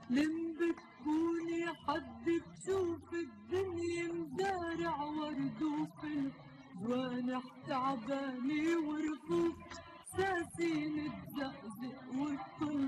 لم بتكوني حد بشوف الدنيا مزارع ورد وفل جوانح تعبانة ورفض